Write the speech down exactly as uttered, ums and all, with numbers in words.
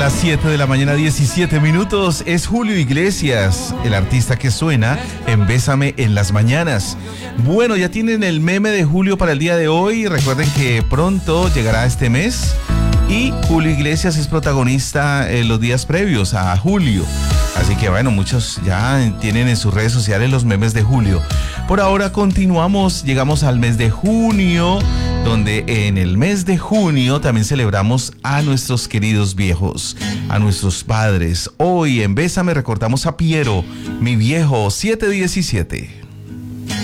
las siete de la mañana, diecisiete minutos. Es Julio Iglesias, el artista que suena en Bésame en las mañanas. Bueno, ya tienen el meme de Julio para el día de hoy. Recuerden que pronto llegará este mes y Julio Iglesias es protagonista en los días previos a Julio. Así que bueno, muchos ya tienen en sus redes sociales los memes de Julio. Por ahora continuamos, llegamos al mes de junio, donde en el mes de junio también celebramos a nuestros queridos viejos, a nuestros padres. Hoy en Bésame recordamos a Piero, mi viejo, siete diecisiete.